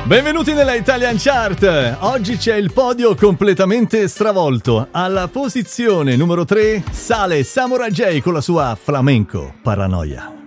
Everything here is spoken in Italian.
Benvenuti nella Italian Chart. Oggi c'è il podio completamente stravolto. Alla posizione numero 3 sale Samurai J con la sua Flamenco Paranoia.